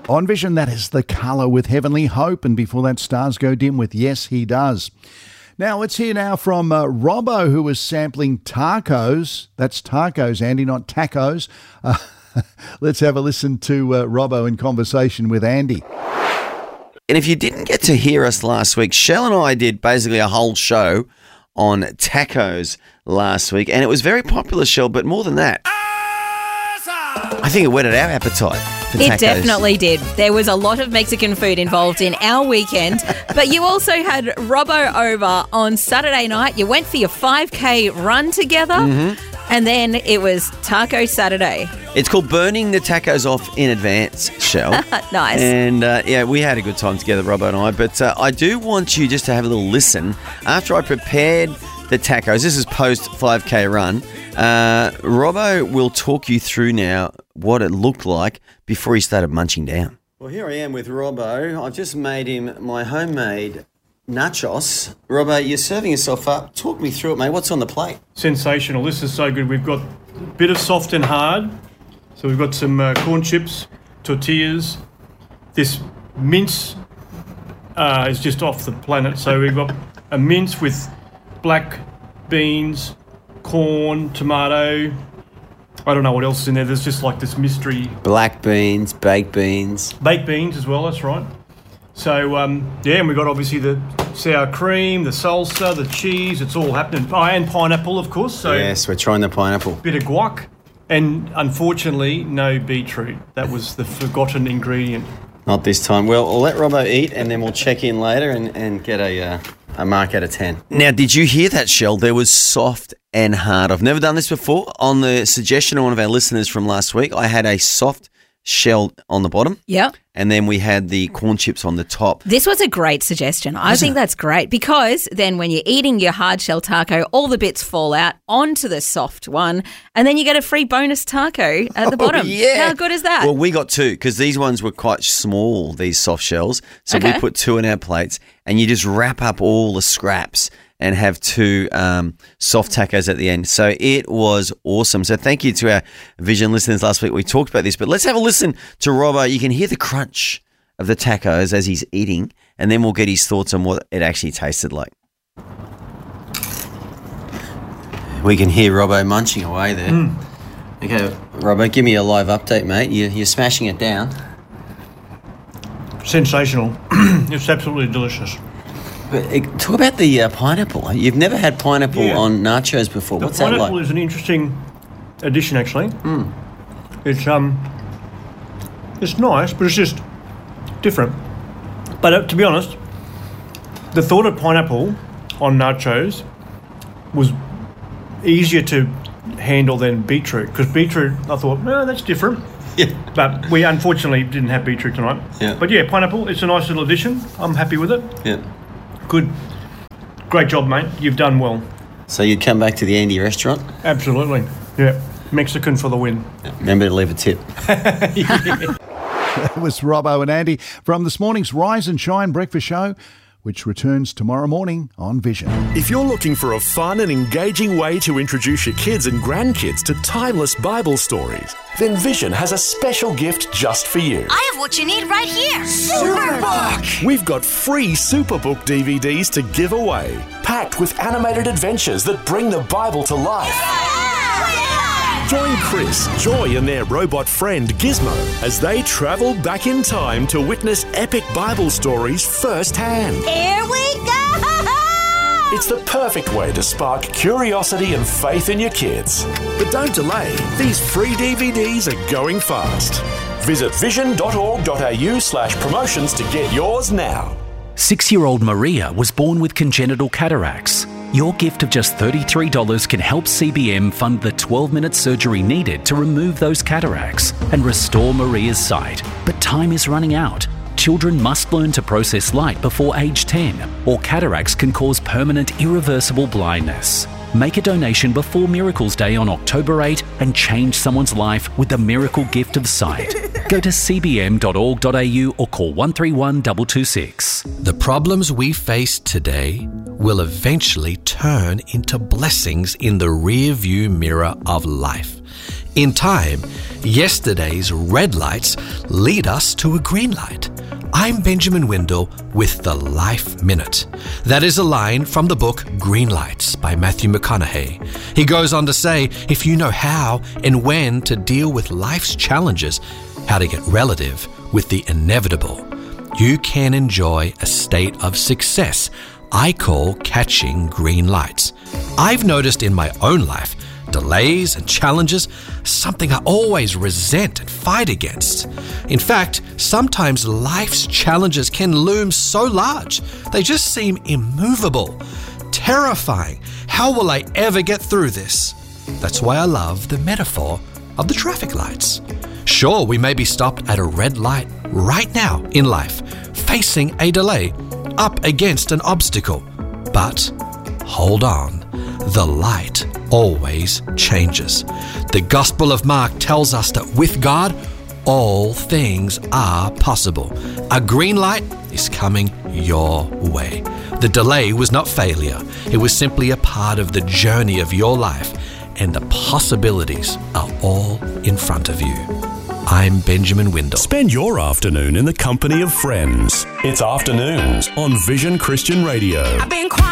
On Vision, that is The Colour with Heavenly Hope. And before that, Stars Go Dim with Yes, He Does. Now, let's hear now from Robbo, who was sampling tacos. That's tacos, Andy, not tacos. Let's have a listen to Robbo in conversation with Andy. And if you didn't get to hear us last week, Shell and I did basically a whole show on tacos last week, and it was very popular, Shell, but more than that, I think it whetted our appetite for tacos. It definitely did. There was a lot of Mexican food involved in our weekend, but you also had Robbo over on Saturday night. You went for your 5K run together, and then it was Taco Saturday. It's called burning the tacos off in advance, Shell. Nice. And, yeah, we had a good time together, Robbo and I, but I do want you just to have a little listen. After I prepared the tacos, this is post 5K run, Robbo will talk you through now what it looked like before he started munching down. Well, here I am with Robbo. I've just made him my homemade nachos. Robbo, you're serving yourself up. Talk me through it, mate. What's on the plate? Sensational. This is so good. We've got a bit of soft and hard. So we've got some corn chips, tortillas. This mince is just off the planet. So we've got a mince with black beans, corn, tomato. I don't know what else is in there. There's just like this mystery. Black beans, baked beans. Baked beans as well, that's right. So, yeah, and we've got obviously the sour cream, the salsa, the cheese. It's all happening. Oh, and pineapple, of course. So Yes, we're trying the pineapple. bit of guac. And unfortunately, no beetroot. That was the forgotten ingredient. Not this time. Well, we'll let Robbo eat and then we'll check in later and get a mark out of 10. Now, did you hear that, Shell? There was soft and hard. I've never done this before. On the suggestion of one of our listeners from last week, I had a soft shell on the bottom. Yep. And then we had the corn chips on the top. This was a great suggestion. I think that's great because then when you're eating your hard shell taco, all the bits fall out onto the soft one and then you get a free bonus taco at the bottom. Yeah. How good is that? Well, we got two because these ones were quite small, these soft shells. So we put two in our plates and you just wrap up all the scraps and have two soft tacos at the end. So it was awesome. So thank you to our Vision listeners last week. We talked about this, but let's have a listen to Robbo. You can hear the crunch of the tacos as he's eating, and then we'll get his thoughts on what it actually tasted like. We can hear Robbo munching away there. Okay, Robbo, give me a live update, mate. You're smashing it down. Sensational. It's absolutely delicious. But talk about the pineapple. You've never had pineapple on nachos before. What's that like? Pineapple is an interesting addition, actually. It's nice, but it's just different. But to be honest, the thought of pineapple on nachos was easier to handle than beetroot, because beetroot, I thought, no, that's different. Yeah. But we unfortunately didn't have beetroot tonight. Yeah. But yeah, pineapple, it's a nice little addition. I'm happy with it. Yeah. Good. Great job, mate. You've done well. So you'd come back to the Andy restaurant? Absolutely. Yeah. Mexican for the win. Remember to leave a tip. That was Robbo and Andy from this morning's Rise and Shine breakfast show, which returns tomorrow morning on Vision. If you're looking for a fun and engaging way to introduce your kids and grandkids to timeless Bible stories, then Vision has a special gift just for you. I have what you need right here. Superbook! We've got free Superbook DVDs to give away, packed with animated adventures that bring the Bible to life. Join Chris, Joy and their robot friend Gizmo as they travel back in time to witness epic Bible stories firsthand. Here we go! It's the perfect way to spark curiosity and faith in your kids. But don't delay, these free DVDs are going fast. Visit vision.org.au/promotions to get yours now. 6-year-old Maria was born with congenital cataracts. Your gift of just $33 can help CBM fund the 12-minute surgery needed to remove those cataracts and restore Maria's sight. But time is running out. Children must learn to process light before age 10, or cataracts can cause permanent, irreversible blindness. Make a donation before Miracles Day on October 8 and change someone's life with the miracle gift of sight. Go to cbm.org.au or call 131 226. The problems we face today will eventually turn into blessings in the rear view mirror of life. In time, yesterday's red lights lead us to a green light. I'm Benjamin Windle with the Life Minute. That is a line from the book Green Lights by Matthew McConaughey. He goes on to say, if you know how and when to deal with life's challenges, how to get relative with the inevitable, you can enjoy a state of success I call catching green lights. I've noticed in my own life, delays and challenges, something I always resent and fight against. In fact, sometimes life's challenges can loom so large, they just seem immovable, terrifying. How will I ever get through this? That's why I love the metaphor of the traffic lights. Sure, we may be stopped at a red light right now in life, facing a delay, up against an obstacle. But hold on, the light always changes. The Gospel of Mark tells us that with God, all things are possible. A green light is coming your way. The delay was not failure. It was simply a part of the journey of your life, and the possibilities are all in front of you. I'm Benjamin Windle. Spend your afternoon in the company of friends. It's Afternoons on Vision Christian Radio.